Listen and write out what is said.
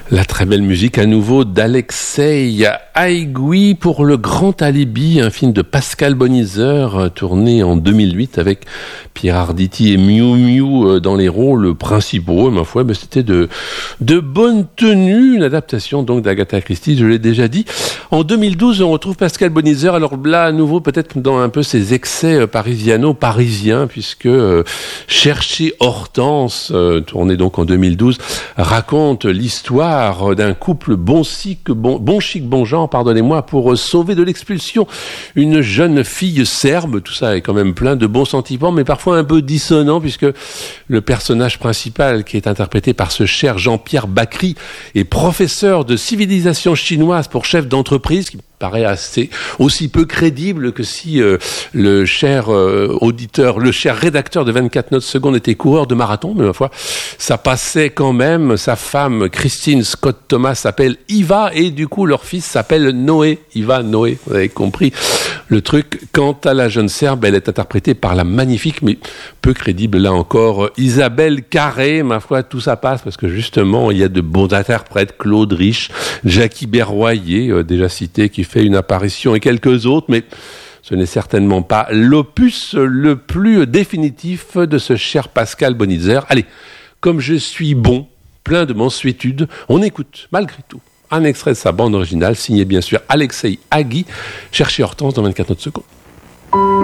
La très belle musique à nouveau d'Alexei Haïgoui pour Le Grand Alibi, un film de Pascal Bonizeur tourné en 2008 avec Pierre Arditi et Miu Miu dans les rôles principaux. Ma foi, c'était de bonne tenue, une adaptation donc d'Agatha Christie, je l'ai déjà dit. En 2012, on retrouve Pascal Bonizeur, alors là à nouveau peut-être dans un peu ses excès parisiens, puisque Chercher Hortense, tourné donc en 2012, raconte l'histoire d'un couple bon chic, bon genre, pour sauver de l'expulsion une jeune fille serbe. Tout ça est quand même plein de bons sentiments, mais parfois un peu dissonant, puisque le personnage principal, qui est interprété par ce cher Jean-Pierre Bacri, est professeur de civilisation chinoise pour chef d'entreprise, qui paraît aussi peu crédible que si le cher rédacteur de 24 notes secondes était coureur de marathon, mais ma foi, ça passait quand même. Sa femme, Christine Scott Thomas, s'appelle Iva, et du coup, leur fils s'appelle Noé. Iva, Noé, vous avez compris le truc. Quant à la jeune Serbe, elle est interprétée par la magnifique, mais peu crédible, là encore, Isabelle Carré. Ma foi, tout ça passe, parce que justement, il y a de bons interprètes, Claude Rich, Jackie Berroyer, déjà cité, qui fait une apparition, et quelques autres, mais ce n'est certainement pas l'opus le plus définitif de ce cher Pascal Bonizeur. Allez, comme je suis bon, plein de mansuétude, on écoute, malgré tout, un extrait de sa bande originale, signé bien sûr Alexei Haïgoui, Chercher Hortense dans 24 notes secondes.